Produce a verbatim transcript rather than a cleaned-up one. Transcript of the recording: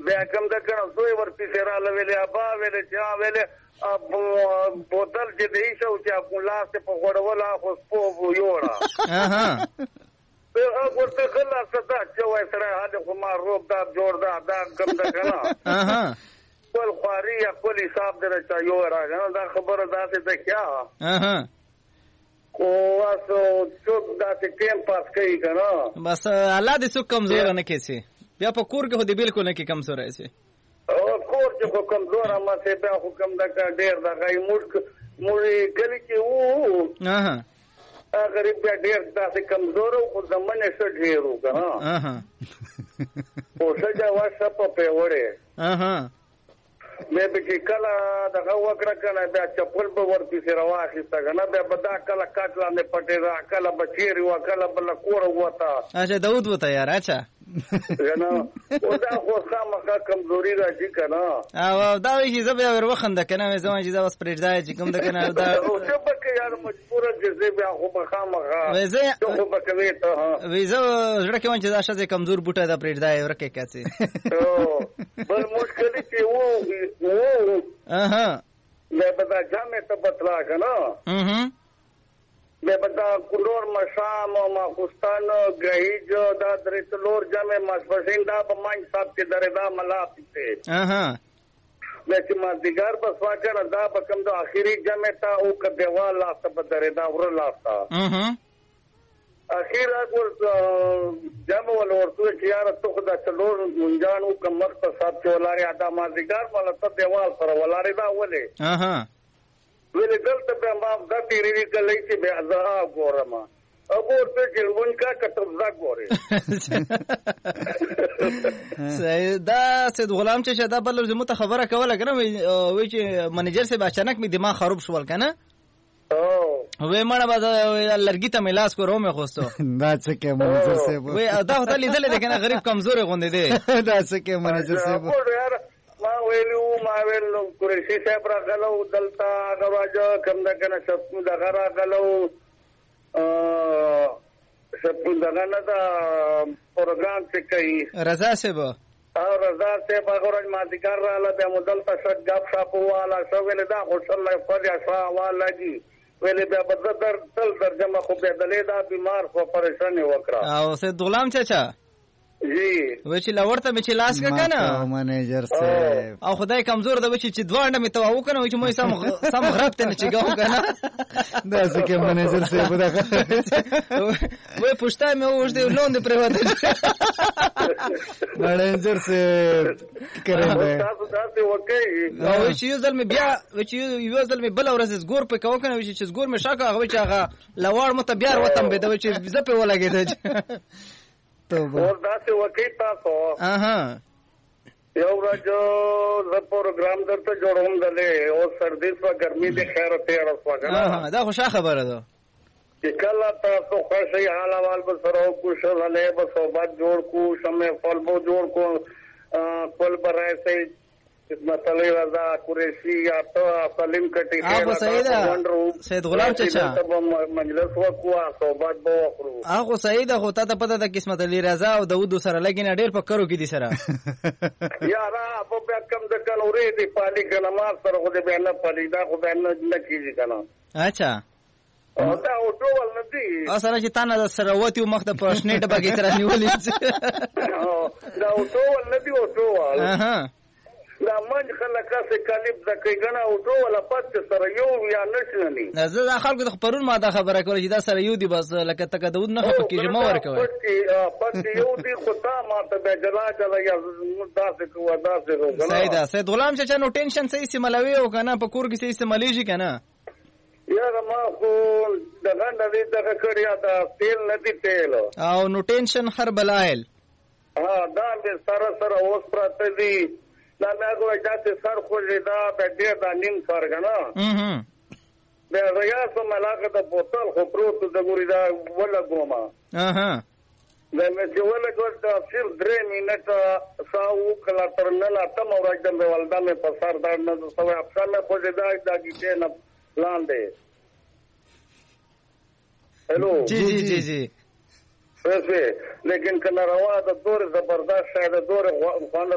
بیا کوم د کنه زوی ورپسې راله ویلې ابا ویلې چا ویلې بوتل چې دی شو چې په لاس په غوړوله خو سپو یوړه اها هغه ورته خلاص صدا چې وای سره هدا خو ما روب دا جوړ دا دا کوم د کنه اها خپل خواري خپل حساب دره چا یو راغله دا خبره داسې ده کیا اها کو واسو څوک داسې ټیم پاس کوي کنه بس الله دې څوک کمزور نه کیسي بیا په کور کې خو دې بالکل نه کې کمزور ایسي او کور چې خو کمزور ما سه بیا خو کم دا ډېر دا غي موږ موږ کلی کې وو اها غریب بیا ډېر داسې کمزور او زمونه څه ډېرو کنه اها او څنګه واسه په وړه اها مې به چې کله دغه وکړه کنه بیا چپل به ورپسې راواخیسته کنه بیا به دا کله کټ لاندې پټې را کله به چیرې وه کله بله کوره وته اچھا داود وته یار اچھا کنه او دا خو خامخا کمزوري راځي کنه او دا وایي چې زه بیا ور وخنده کنه وایي زما چې دا اوس پرېږدی چې کوم ده کنه دا او څه به کې یار مجبوره چې زه بیا خو به خامخا وایي زه خو به کوې ته وایي زه زړه کې وایم چې دا ښځې کمزور بوټی ده پرېږدی ورکې کڅې بل مشکل چې وو وو اها مې به دا جامې ته بتلا کنه اها مې به دا کلور مشام او ماخستان ګهیج دا درې څلور جامې ماسپښین دا به مانج صاحب چې درې دا ملا پته اها مې چې ما دیګار بس واکړه دا به کوم د اخیری جامې ته او ک دیوال لاسته به درې دا ور لاسته اها اخیر اګور جامه ول ورته چې یار ته خدا څلور منجانو کمر په صاحب چې ولاري ادا ما دیګار مله ته دیوال سره ولاري دا ولې اها ویلې دلته به ما د تیری کلی چې به ازا ګورم ابور ته جلون کا کتب ز ګوري دا سید غلام چې دا بل زمو ته خبره کوله کنه وی چې منیجر سے اچانک می دماغ خراب شول کنه او وی مړه به لرګی ته ملاس کو رومه خوستو دا څه کې منیجر سے وی دا هته لیدل دي کنه غریب کمزور غوندې دي دا څه کې منیجر سے ما ویلو ما ویلو قریشی صاحب راغلو دلتا غواجو کم دا کنه شپو دغه راغلو شپو دغه نه دا پروګرام چې کوي رضا صاحب او رضا صاحب هغه ما ذکر رااله د مدلتا شت غاب شاپ والا شو ول دا خوشل فضیا شوا والا جی ویلې بیا بدر تل درجمه خو به دلې دا بیمار خو پریشان وکړه او سید غلام چچا جی و چې لورته می چې لاس کا کنه منیجر سے او خدای کمزور د وچی چې دوانه می تو او کنه و چې مې سم سم غرب ته چې گاو کنه دا څه کې منیجر سے بدا و پښتا مې وښ دی لون دی پرواته منیجر سے کرے تاسو تاسو وکي او چې یو ځل می بیا و چې یو ځل می بل ورځ زګور په کو کنه و چې زګور می شاکه هغه چې هغه لوړ مت بیا وتم به د و چې زپه ولګید اور داسې وکي تاسو اها یو ورځ ز پروګرام درته جوړوم دلې او سردی په ګرمي د خیر ته راځه کنه دا خوشا خبره ده چې کله تاسو خوشي حالوال به سره کو شغله به صحبت جوړ کو سمې فلبو جوړ کو کول برای سي مثلا رضا قریشی یا تو سلیم کټی هغه سیدا سید غلام چچا مجلس وکوا صحبت بو خرو هغه سیدا هو ته پته د قسمت علی رضا او داوود سره لګینه ډیر په کرو کې دي سره یارا په بیا کم د کلوري دی پالي کنه ما سره خو دې نه پالي دا خو دې نه کیږي کنه اچھا او دا او ټول ندی اصله چې تانه د سره وتی مخ د پښنې ډبه کې تر نیولې دا او ټول ندی او ټول اها دا منځ خلک څه کلیب زکې غنا او ټول پات سره یو یا نشنی زه دا خلکو د پرون ما دا خبره کوله چې دا سره یو دی بس لکه تک دود نه خپل کې جمع ورکوي پات یو دی خو تا ما ته به جلا جلا یا داسې کو داسې کو سیدا سید غلام چې نو ټینشن صحیح سیملوي او کنه په کور کې صحیح سیملیږي کنه یار ما خو دغه نوې دغه کړیا دا تیل ندی تیل او نو ټینشن هر بلایل ها دا به سره سره اوس پراته دي دا مې هغه ځاته سر خو دا به ډېر دا نیم سر کنه اها به ریا سم علاقه د بوتل خو پروت د ګوري دا ولا ګوما اها دا مې چې ولا ګور دا صرف درې منټه ساو کلا تر نه لا تم اورځ د ولدا مې په سر دا نه سوې افسر مې خو دا دا کیته نه لاندې हेलो जी जी जी जी वैसे लेकिन कना रवा तो दौर जबरदस्त शायद दौर खान